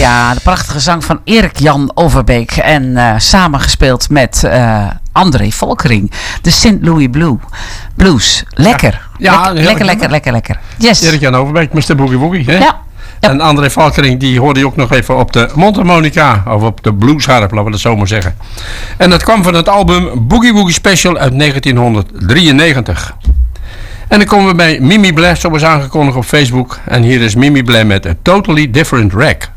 Ja, de prachtige zang van Erik-Jan Overbeek. En samengespeeld met André Volkering. De St. Louis Blues. Lekker. Ja, lekker. Yes. Erik-Jan Overbeek, Mr. Boogie Woogie. Hè? Ja. En André Volkering, die hoorde je ook nog even op de mondharmonica. Of op de bluesharp, laten we dat zo maar zeggen. En dat kwam van het album Boogie Woogie Special uit 1993. En dan komen we bij Mimi Blais, zoals aangekondigd op Facebook. En hier is Mimi Blais met A Totally Different Rack.